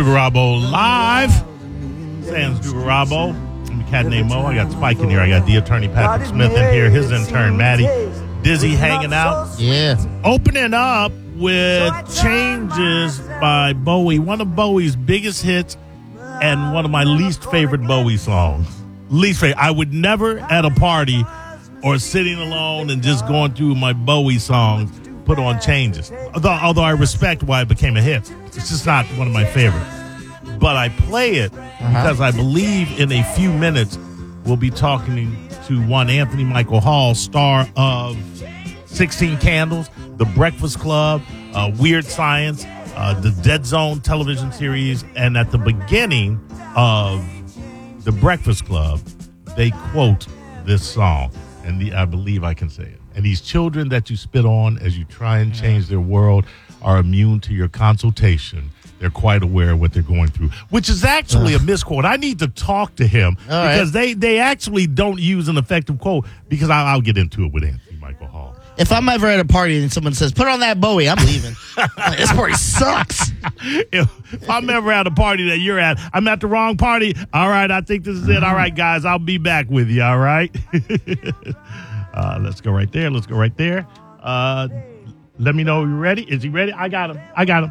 Dugarabo live. Sans Dugarabo. I'm a cat named Mo. I got Spike in here. I got the attorney Patrick Smith in here. His intern Maddie. Dizzy hanging out. Yeah. Opening up with Changes by Bowie. One of Bowie's biggest hits and one of my least favorite Bowie songs. Least favorite. I would never at a party or sitting alone and just going through my Bowie songs put on Changes. Although I respect why it became a hit. It's just not one of my favorites. But I play it because I believe in a few minutes we'll be talking to one Anthony Michael Hall, star of 16 Candles, The Breakfast Club, Weird Science, the Dead Zone television series. And at the beginning of The Breakfast Club, they quote this song. And I believe I can say it. And these children that you spit on as you try and change their world are immune to your consultation. They're quite aware of what they're going through, which is actually a misquote. I need to talk to him because they actually don't use an effective quote because I'll get into it with Anthony Michael Hall. If I'm ever at a party and someone says, put on that Bowie, I'm leaving. This party sucks. If I'm ever at a party that you're at, I'm at the wrong party. All right, I think this is it. All right, guys, I'll be back with you, all right? Let's go right there. Let's go right there. Let me know you're ready. Is he ready? I got him.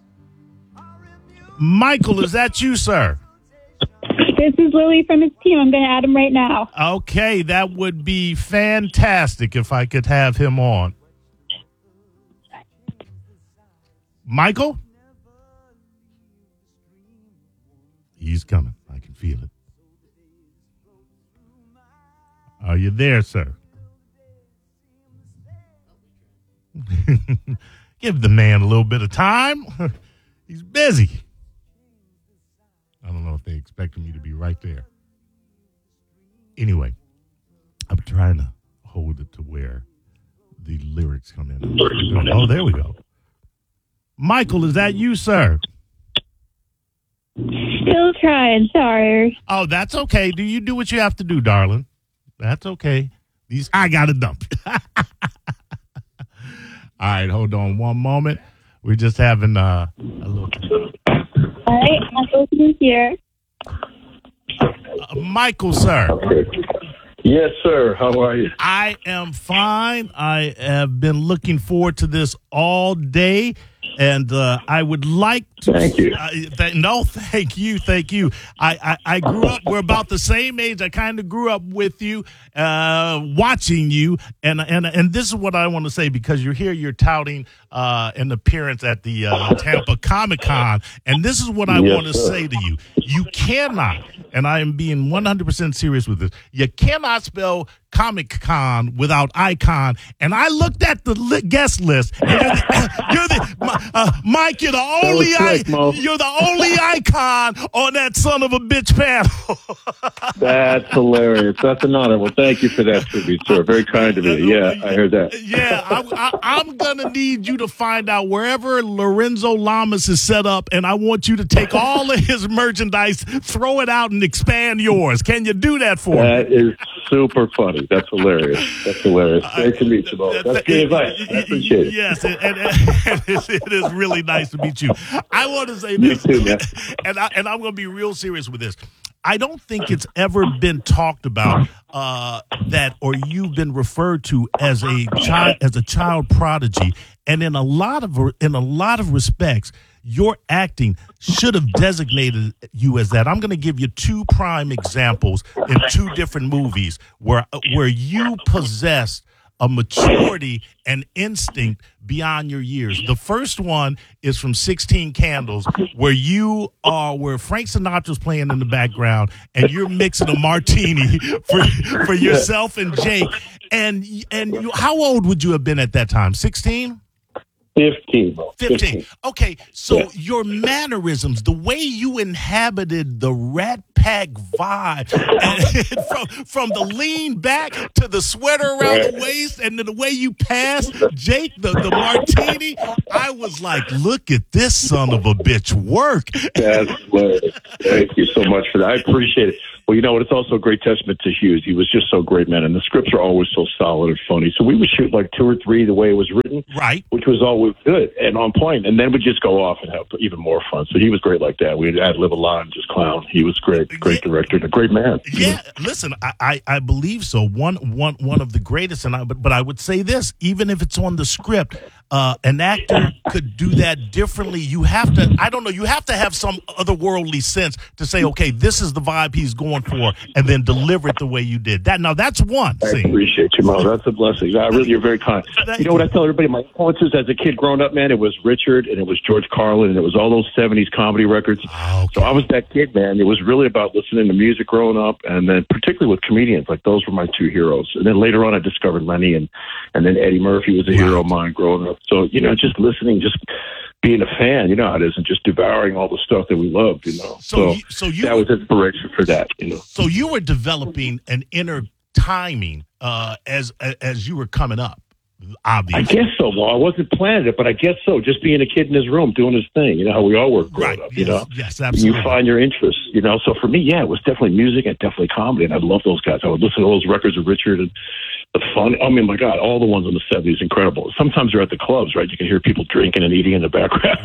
Michael, is that you, sir? This is Lily from his team. I'm going to add him right now. Okay, that would be fantastic if I could have him on. Michael? He's coming. I can feel it. Are you there, sir? Give the man a little bit of time. He's busy. I don't know if they expected me to be right there. Anyway, I'm trying to hold it to where the lyrics come in. Oh, there we go. Michael, is that you, sir? Still trying. Sorry. Oh, that's okay. Do you do what you have to do, darling? That's okay. I got to dump. All right, hold on one moment. We're just having a little... All right, I'm listening here. Michael, sir. Yes, sir. How are you? I am fine. I have been looking forward to this all day, and I would like to... Thank you. Thank you. I grew up... We're about the same age. I kind of grew up with you, watching you, and this is what I want to say, because you're here, you're touting an appearance at the Tampa Comic-Con, and this is what I want to say to you. You cannot, and I am being 100% serious with this, you cannot spell Comic-Con without icon, and I looked at the guest list, and Mike, you're the only icon on that son of a bitch panel. That's hilarious. That's an honor. Well, thank you for that tribute, sir. Very kind of you. Yeah, I heard that. Yeah, I'm going to need you to find out wherever Lorenzo Lamas is set up, and I want you to take all of his merchandise, throw it out, and expand yours. Can you do that for me? That is super funny. That's hilarious. Great to meet you both. That's good advice. I appreciate it. Yes, and it is really nice to meet you. I want to say this, too, man. and I'm going to be real serious with this. I don't think it's ever been talked about that, or you've been referred to as a child prodigy, and in a lot of respects, your acting should have designated you as that. I'm going to give you two prime examples in two different movies where you possessed a maturity and instinct beyond your years. The first one is from 16 Candles, where Frank Sinatra's playing in the background, and you're mixing a martini for yourself and Jake. And how old would you have been at that time? 16? 15. Okay, so your mannerisms, the way you inhabited the Rat ragtag vibe, and from the lean back to the sweater around the waist, and then the way you passed Jake the martini, I was like, look at this son of a bitch work. That's hilarious. Thank you so much for that. I appreciate it. Well, you know what? It's also a great testament to Hughes. He was just so great, man. And the scripts are always so solid and funny. So we would shoot like 2 or 3 the way it was written, right? Which was always good and on point. And then we'd just go off and have even more fun. So he was great like that. We'd ad-lib a lot and just clown. He was great director and a great man. Yeah, listen, I believe so. One of the greatest. But I would say this: even if it's on the script, an actor could do that differently. You have to. I don't know. You have to have some otherworldly sense to say, okay, this is the vibe he's going for, and then deliver it the way you did. That's one I thing. Appreciate you, Mo. That's a blessing. You're very kind. You know what I tell everybody? My influences as a kid growing up, man, it was Richard and it was George Carlin and it was all those 70s comedy records. Oh, okay. So I was that kid, man. It was really about listening to music growing up, and then particularly with comedians. Like those were my 2 heroes. And then later on, I discovered Lenny, and then Eddie Murphy was a hero of mine growing up. So just listening, just being a fan, you know how it is, and just devouring all the stuff that we loved, you know. So that was inspiration for that, you know. So you were developing an inner timing as you were coming up, obviously. I guess so. Well, I wasn't planning it, but I guess so. Just being a kid in his room doing his thing, you know how we all were growing up, you know. Yes, absolutely. You find your interests, you know. So for me, yeah, it was definitely music and definitely comedy, and I love those guys. I would listen to those records of Richard and the fun. I mean, my God, all the ones in the 70s, incredible. Sometimes you're at the clubs, right? You can hear people drinking and eating in the background.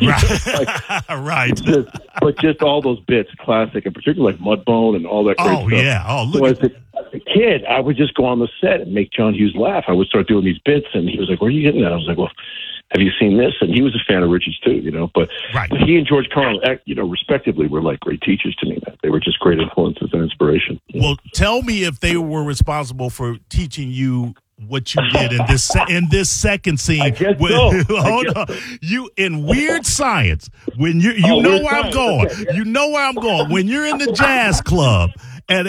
Right. But just all those bits, classic, and particularly like Mudbone and all that great stuff. Oh, yeah. Oh, look so as a kid, I would just go on the set and make John Hughes laugh. I would start doing these bits, and he was like, where are you getting that? I was like, well, have you seen this? And he was a fan of Richard's too, you know. But he and George Carlin, you know, respectively, were like great teachers to me. Man. They were just great influences and inspiration. Well, tell me if they were responsible for teaching you what you did in this second scene. I guess so. Hold on. You in Weird Science, when you know where I'm going. You know where I'm going. When you're in the jazz club. And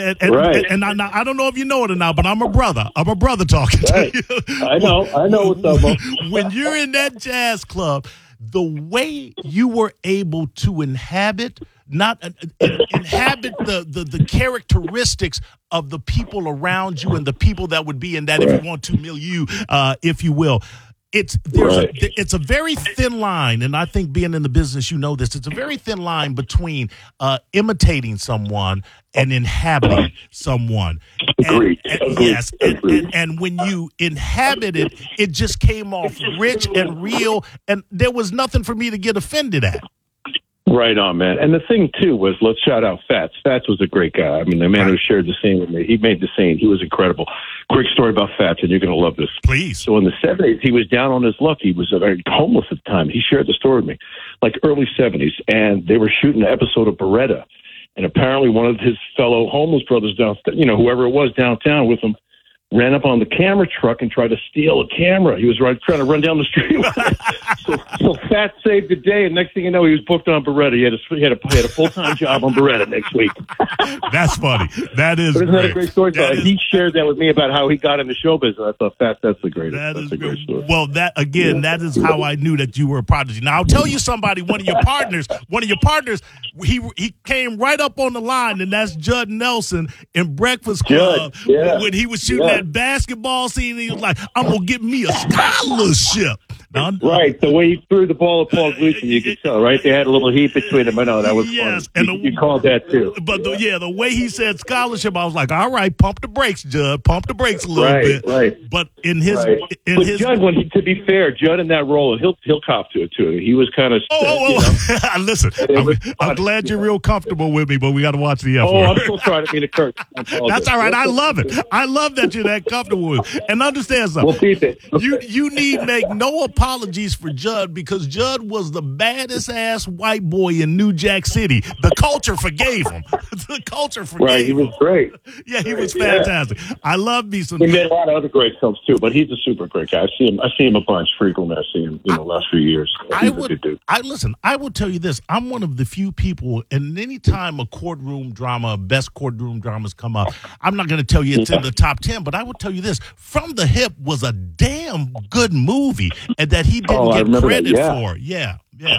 I don't know if you know it or not, but I'm a brother. I'm a brother talking to you. I know what's up, Mo. When you're in that jazz club, the way you were able to inhabit the characteristics of the people around you and the people that would be in that, if you want to, milieu, if you will. It's a very thin line, and I think being in the business, you know this. It's a very thin line between imitating someone and inhabiting someone. Agreed. Yes, and when you inhabit it, it just came off rich and real, and there was nothing for me to get offended at. Right on, man. And the thing, too, was, let's shout out Fats. Fats was a great guy. I mean, the man who shared the scene with me, he made the scene. He was incredible. Quick story about Fats, and you're going to love this. Please. So in the 70s, he was down on his luck. He was homeless at the time. He shared the story with me, like early 70s, and they were shooting an episode of Beretta. And apparently one of his fellow homeless brothers downstairs, you know, whoever it was downtown with him, ran up on the camera truck and tried to steal a camera. He was trying to run down the street with it. So Fat saved the day, and next thing you know, he was booked on Beretta. He had a full-time job on Beretta next week. That's funny. That is Isn't that a great story? So he shared that with me about how he got into show business. I thought that's the greatest. That's a great story. Well, that is how I knew that you were a prodigy. Now, I'll tell you somebody, one of your partners, he came right up on the line, and that's Judd Nelson in Breakfast Club. When he was shooting that basketball scene, he was like, I'm going to get me a scholarship. Right, the way he threw the ball at Paul Gleason, you could tell, right? They had a little heat between them. I know, that was yes, funny. And you called that, too. But the way he said scholarship, I was like, all right, pump the brakes, Judd. Pump the brakes a little bit. Right. But Judd, to be fair, Judd in that role, he'll cop to it, too. He was kind of... Listen, I'm glad you're real comfortable with me, but we got to watch the F word. I'm still trying to be the curse. That's all right. I love it. I love that you're that comfortable with it. And understand something. We'll keep it. You need make no apologies for Judd, because Judd was the baddest ass white boy in New Jack City. The culture forgave him. The culture forgave him. Right, he was great. Yeah, he was fantastic. I love me some. He made a lot of other great films too, but he's a super great guy. I see him a bunch frequently. I see him the last few years. He's a good dude. I will tell you this. I'm one of the few people, and anytime a best courtroom dramas come up, I'm not going to tell you it's in the top 10, but I will tell you this. From the Hip was a damn good movie, and that he didn't get credit for. Yeah.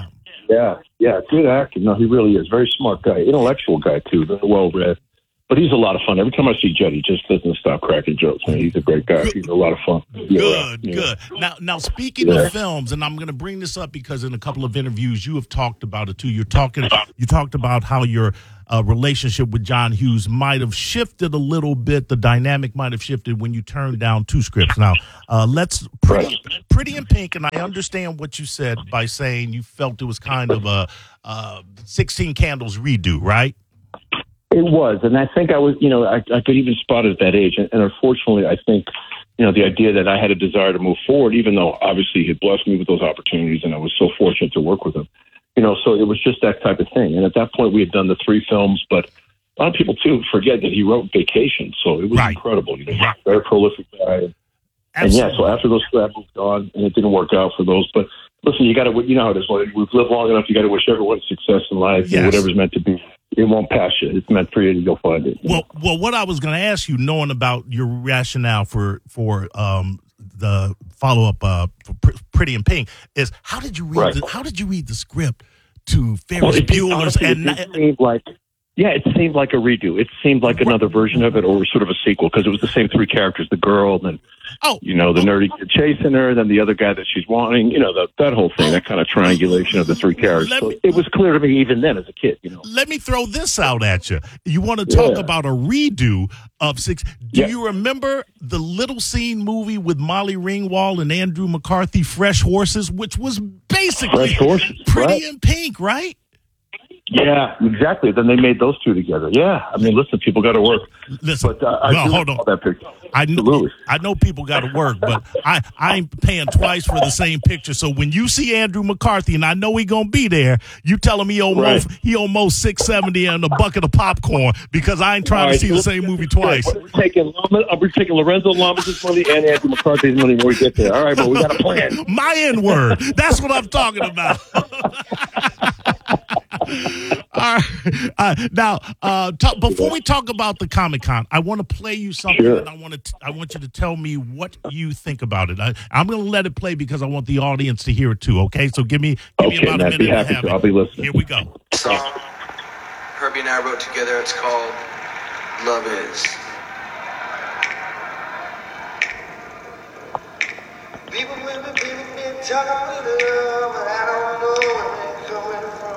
Yeah, good actor. No, he really is. Very smart guy. Intellectual guy, too. Very well-read. But he's a lot of fun. Every time I see Jet, he just doesn't stop cracking jokes. Man, he's a great guy. He's a lot of fun. Good. Now, speaking of films, and I'm going to bring this up because in a couple of interviews you have talked about it too. You talked about how your relationship with John Hughes might have shifted a little bit. The dynamic might have shifted when you turned down 2 scripts. Now, let's Pretty in Pink, and I understand what you said by saying you felt it was kind of a 16 Candles redo, right? It was, and I think I was, I could even spot it at that age. And unfortunately, I think, the idea that I had a desire to move forward, even though obviously he had blessed me with those opportunities and I was so fortunate to work with him, so it was just that type of thing. And at that point, we had done the 3 films, but a lot of people, too, forget that he wrote Vacation. So it was incredible. Very prolific guy. And so after those 2, I moved on, and it didn't work out for those. But listen, you got to, how it is. We've lived long enough. You got to wish everyone success in life and whatever's meant to be. It won't pass you. It's meant for you to go find it. Well, what I was going to ask you, knowing about your rationale for the follow up for Pretty in Pink, is how did you read the script to Ferris Bueller's? It seemed like a redo. It seemed like another version of it, or sort of a sequel, because it was the same 3 characters: the girl, then the nerdy kid chasing her, then the other guy that she's wanting. That whole thing, that kind of triangulation of the 3 characters. So it was clear to me even then as a kid. Let me throw this out at you. You want to talk about a redo of 6? Do you remember the Little Scene movie with Molly Ringwald and Andrew McCarthy, Fresh Horses, which was basically Pretty in Pink, right? Yeah, exactly. Then they made those 2 together. Yeah, I mean, listen, people got to work. Listen, but hold on. That picture. I know people got to work, but I ain't paying twice for the same picture. So when you see Andrew McCarthy, and I know he gonna be there, you tell him he almost $670 and a bucket of popcorn, because I ain't trying to see the same movie twice. We're taking Lorenzo Lamas' money and Andrew McCarthy's money when we get there. All right, but we got a plan. My N-word. That's what I'm talking about. All right. Now, before we talk about the Comic-Con, I want to play you something, and I want you to tell me what you think about it. I'm going to let it play because I want the audience to hear it too. Okay, so give me about a minute and a half. I'll be listening. Here we go. Song Herbie and I wrote together. It's called "Love Is." People will be talking.